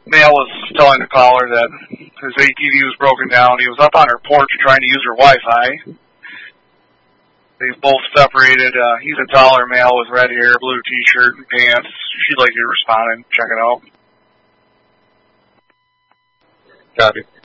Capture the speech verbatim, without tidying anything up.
male was telling the caller that his A T V was broken down. He was up on her porch trying to use her Wi-Fi. They've both separated. Uh, he's a taller male with red hair, blue T-shirt, and pants. She'd like you to respond and check it out. Copy.